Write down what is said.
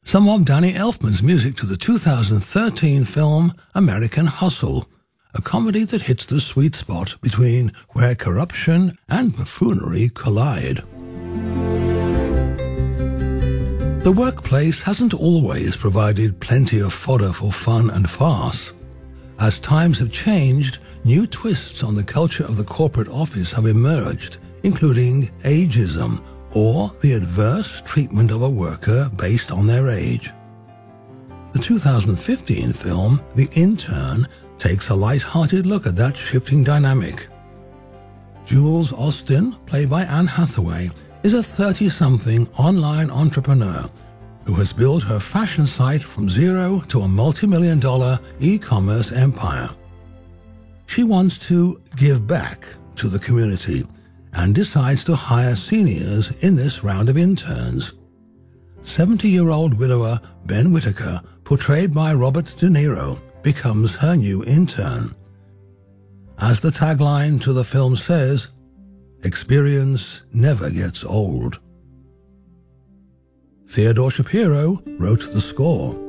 some of Danny Elfman's music to the 2013 film American Hustle, a comedy that hits the sweet spot between where corruption and buffoonery collide. The workplace hasn't always provided plenty of fodder for fun and farce. As times have changed, new twists on the culture of the corporate office have emerged, including ageism, or the adverse treatment of a worker based on their age. The 2015 film, The Intern, takes a light-hearted look at that shifting dynamic. Jules Austin, played by Anne Hathaway, is a 30-something online entrepreneur who has built her fashion site from zero to a multi-million-dollar e-commerce empire. She wants to give back to the community and decides to hire seniors in this round of interns. 70-year-old widower Ben Whitaker, portrayed by Robert De Niro, becomes her new intern. As the tagline to the film says, "Experience never gets old." Theodore Shapiro wrote the score.